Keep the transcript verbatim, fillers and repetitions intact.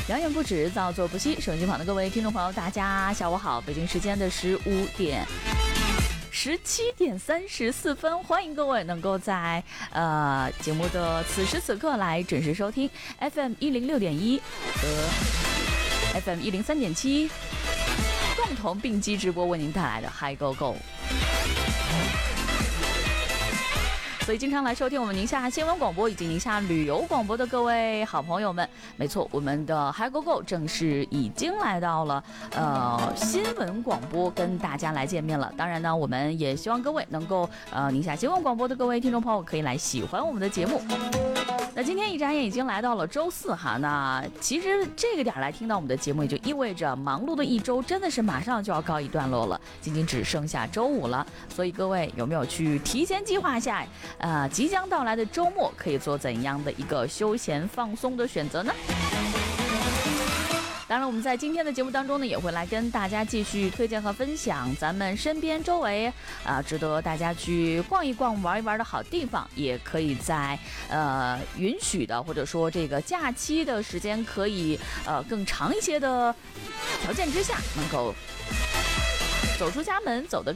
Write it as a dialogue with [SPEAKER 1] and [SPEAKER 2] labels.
[SPEAKER 1] 谣言不止，造作不息。手机旁的各位听众朋友，大家下午好，北京时间的十五点。十七点三十四分，欢迎各位能够在呃节目的此时此刻来准时收听 F M 一零六点一和 F M 一零三点七，共同并机直播为您带来的 Hi Go Go。所以经常来收听我们宁夏新闻广播以及宁夏旅游广播的各位好朋友们，没错，我们的 Hi Go Go 正式已经来到了呃新闻广播跟大家来见面了。当然呢，我们也希望各位能够呃宁夏新闻广播的各位听众朋友可以来喜欢我们的节目。那今天一眨眼已经来到了周四哈，那其实这个点来听到我们的节目，也就意味着忙碌的一周真的是马上就要告一段落了，仅仅只剩下周五了。所以各位有没有去提前计划一下，呃，即将到来的周末可以做怎样的一个休闲放松的选择呢？当然我们在今天的节目当中呢，也会来跟大家继续推荐和分享咱们身边周围啊、呃、值得大家去逛一逛玩一玩的好地方，也可以在呃允许的或者说这个假期的时间可以呃更长一些的条件之下，能够走出家门，走得